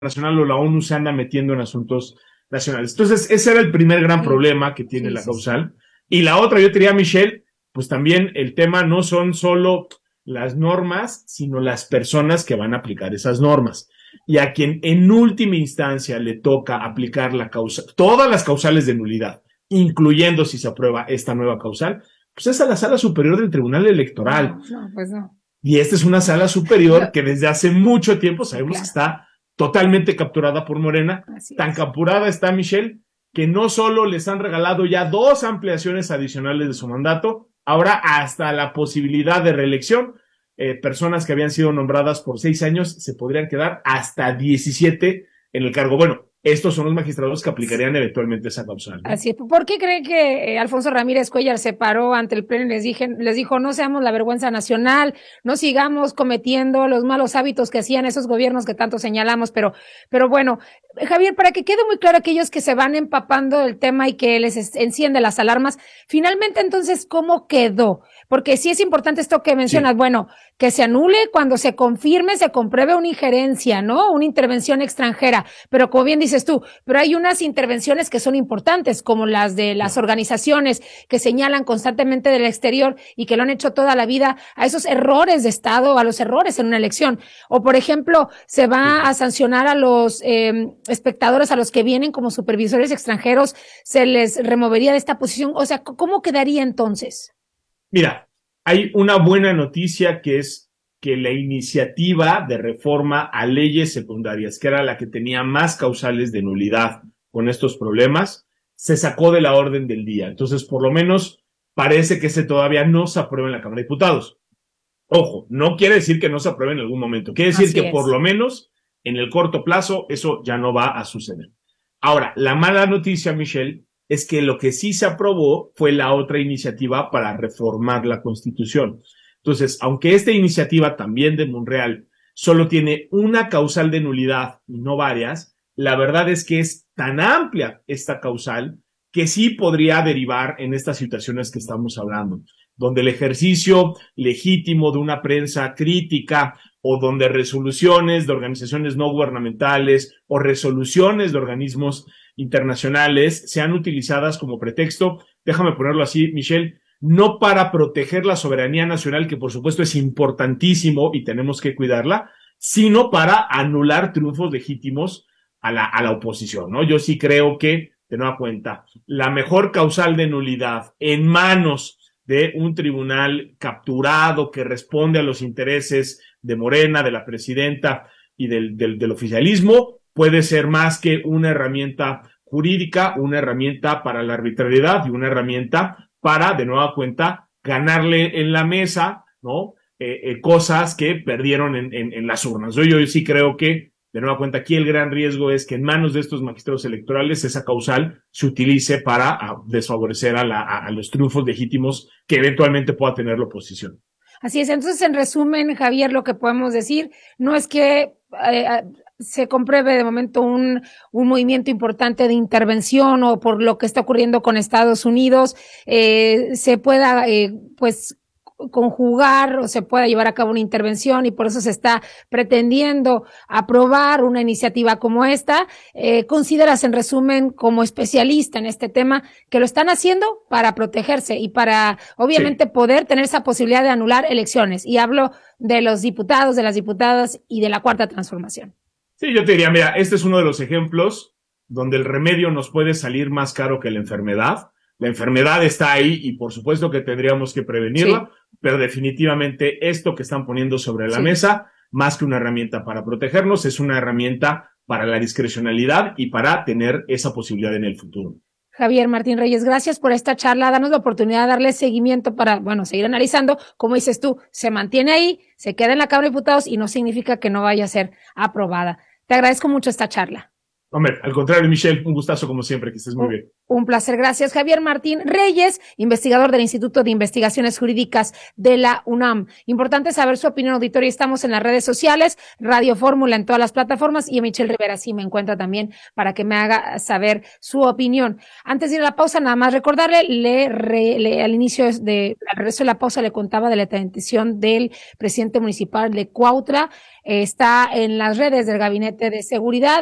internacional o la ONU se anda metiendo en asuntos nacionales. Entonces, ese era el primer gran problema que tiene la causal. Y la otra, yo te diría, Michelle, pues también el tema no son solo las normas, sino las personas que van a aplicar esas normas. Y a quien en última instancia le toca aplicar la causa, todas las causales de nulidad, incluyendo si se aprueba esta nueva causal, pues es a la Sala Superior del Tribunal Electoral. No, pues no. Y esta es una sala superior que desde hace mucho tiempo sabemos que está totalmente capturada por Morena. Tan capturada está Michelle que no solo les han regalado ya 2 ampliaciones adicionales de su mandato, ahora hasta la posibilidad de reelección. Personas que habían sido nombradas por 6 años se podrían quedar hasta 17 en el cargo. Bueno, estos son los magistrados que aplicarían eventualmente esa causal, ¿no? Así es. ¿Por qué cree que Alfonso Ramírez Cuellar se paró ante el pleno y les dijo, no seamos la vergüenza nacional, no sigamos cometiendo los malos hábitos que hacían esos gobiernos que tanto señalamos? Pero bueno, Javier, para que quede muy claro aquellos que se van empapando del tema y que les enciende las alarmas, finalmente entonces, ¿cómo quedó? Porque sí es importante esto que mencionas, bueno, que se anule cuando se confirme, se compruebe una injerencia, ¿no? Una intervención extranjera. Pero como bien dices tú, pero hay unas intervenciones que son importantes, como las de las organizaciones que señalan constantemente del exterior y que lo han hecho toda la vida a esos errores de Estado, a los errores en una elección. O, por ejemplo, se va a sancionar a los espectadores, a los que vienen como supervisores extranjeros, se les removería de esta posición. O sea, ¿cómo quedaría entonces? Mira, hay una buena noticia que es que la iniciativa de reforma a leyes secundarias, que era la que tenía más causales de nulidad con estos problemas, se sacó de la orden del día. Entonces, por lo menos, parece que ese todavía no se aprueba en la Cámara de Diputados. Ojo, no quiere decir que no se apruebe en algún momento. Quiere decir que por lo menos en el corto plazo eso ya no va a suceder. Ahora, la mala noticia, Michelle, es que lo que sí se aprobó fue la otra iniciativa para reformar la Constitución. Entonces, aunque esta iniciativa también de Monreal solo tiene una causal de nulidad y no varias, la verdad es que es tan amplia esta causal que sí podría derivar en estas situaciones que estamos hablando, donde el ejercicio legítimo de una prensa crítica o donde resoluciones de organizaciones no gubernamentales o resoluciones de organismos internacionales sean utilizadas como pretexto, déjame ponerlo así, Michelle, no para proteger la soberanía nacional, que por supuesto es importantísimo y tenemos que cuidarla, sino para anular triunfos legítimos a la oposición, ¿no? Yo sí creo que, de nueva cuenta, la mejor causal de nulidad en manos de un tribunal capturado que responde a los intereses de Morena, de la presidenta y del oficialismo, puede ser más que una herramienta jurídica, una herramienta para la arbitrariedad y una herramienta para, de nueva cuenta, ganarle en la mesa, ¿no? Cosas que perdieron en las urnas. Yo sí creo que, de nueva cuenta, aquí el gran riesgo es que en manos de estos magistrados electorales esa causal se utilice para desfavorecer a los triunfos legítimos que eventualmente pueda tener la oposición. Así es. Entonces, en resumen, Javier, lo que podemos decir no es que se compruebe de momento un movimiento importante de intervención o por lo que está ocurriendo con Estados Unidos, se pueda, pues, conjugar o se pueda llevar a cabo una intervención y por eso se está pretendiendo aprobar una iniciativa como esta. ¿Consideras, en resumen, como especialista en este tema, que lo están haciendo para protegerse y para, obviamente, poder tener esa posibilidad de anular elecciones? Y hablo de los diputados, de las diputadas y de la Cuarta Transformación. Sí, yo te diría, mira, este es uno de los ejemplos donde el remedio nos puede salir más caro que la enfermedad. La enfermedad está ahí y por supuesto que tendríamos que prevenirla, pero definitivamente esto que están poniendo sobre la mesa, más que una herramienta para protegernos, es una herramienta para la discrecionalidad y para tener esa posibilidad en el futuro. Javier Martín Reyes, gracias por esta charla. Danos la oportunidad de darle seguimiento para, bueno, seguir analizando. Como dices tú, se mantiene ahí, se queda en la Cámara de Diputados y no significa que no vaya a ser aprobada. Te agradezco mucho esta charla. Hombre, al contrario, Michelle, un gustazo como siempre, que estés muy bien. Un placer, gracias. Javier Martín Reyes, investigador del Instituto de Investigaciones Jurídicas de la UNAM. Importante saber su opinión, auditorio. Estamos en las redes sociales, Radio Fórmula en todas las plataformas, y a Michelle Rivera sí me encuentra también para que me haga saber su opinión. Antes de ir a la pausa, nada más recordarle, al inicio al regreso de la pausa le contaba de la detención del presidente municipal de Cuautla. Está en las redes del Gabinete de Seguridad.